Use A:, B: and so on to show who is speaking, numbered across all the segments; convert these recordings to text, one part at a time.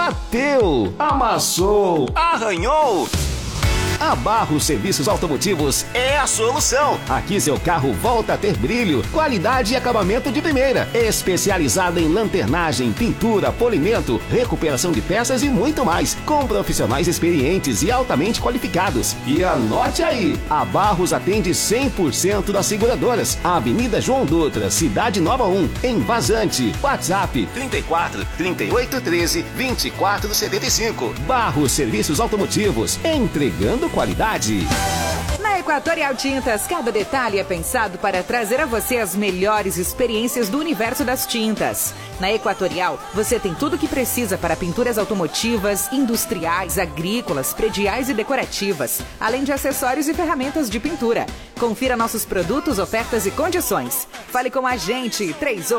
A: bateu, amassou,
B: arranhou.
A: A Barros Serviços Automotivos
B: é a solução.
A: Aqui seu carro volta a ter brilho, qualidade e acabamento de primeira. Especializada em lanternagem, pintura, polimento, recuperação de peças e muito mais. Com profissionais experientes e altamente qualificados. E anote aí, a Barros atende 100% das seguradoras. Avenida João Dutra, Cidade Nova 1, em Vazante. WhatsApp
B: 34 38 13 24 75.
A: Barros Serviços Automotivos, entregando qualidade.
C: Na Equatorial Tintas, cada detalhe é pensado para trazer a você as melhores experiências do universo das tintas. Na Equatorial, você tem tudo o que precisa para pinturas automotivas, industriais, agrícolas, prediais e decorativas, além de acessórios e ferramentas de pintura. Confira nossos produtos, ofertas e condições. Fale com a gente,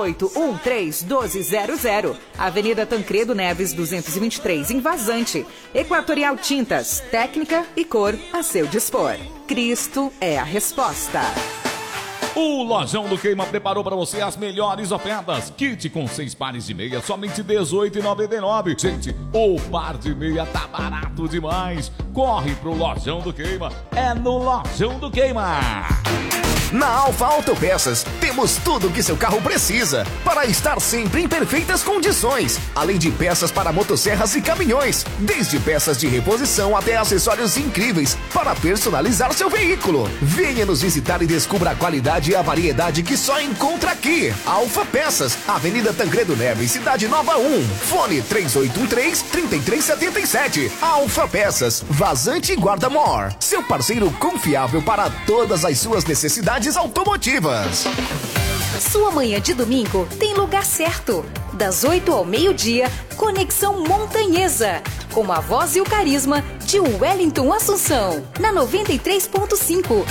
C: 3813-1200, Avenida Tancredo Neves, 223, em Vazante. Equatorial Tintas, técnica e cor a seu dispor. Cristo é a resposta.
D: O Lojão do Queima preparou para você as melhores ofertas. Kit com 6 pares de meia, somente R$ 18,99. Gente, o par de meia tá barato demais. Corre pro Lojão do Queima. É no Lojão do Queima.
E: Na Alfa Autopeças, temos tudo o que seu carro precisa para estar sempre em perfeitas condições. Além de peças para motosserras e caminhões, desde peças de reposição até acessórios incríveis para personalizar seu veículo. Venha nos visitar e descubra a qualidade e a variedade que só encontra aqui. Alfa Peças, Avenida Tancredo Neves, Cidade Nova 1. Fone 3813-3377. Alfa Peças, Vazante e Guarda-Mor. Seu parceiro confiável para todas as suas necessidades automotivas.
F: Sua manhã de domingo tem lugar certo. Das 8 ao meio-dia, Conexão Montanhesa. Com a voz e o carisma de Wellington Assunção. Na 93.5.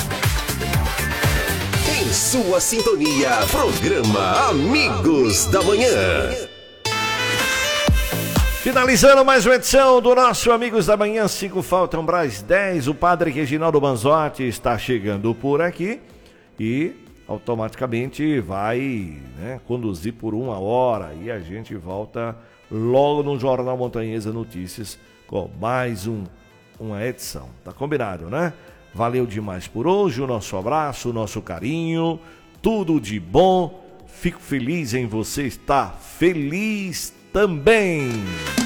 G: Em sua sintonia, programa Amigos da Manhã.
H: Finalizando mais uma edição do nosso Amigos da Manhã, 5 faltam para as 10. O padre Reginaldo Manzotti está chegando por aqui e automaticamente vai, conduzir por 1 hora e a gente volta logo no Jornal Montanhesa Notícias com mais uma edição. Tá combinado, né? Valeu demais por hoje, o nosso abraço, o nosso carinho, tudo de bom. Fico feliz em você estar feliz também.